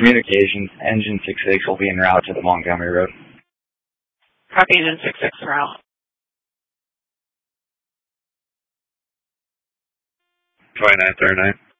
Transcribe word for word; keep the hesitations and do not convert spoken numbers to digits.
Communications, engine six six will be en route to the Montgomery Road. Copy, engine six six route. twenty-nine thirty-nine.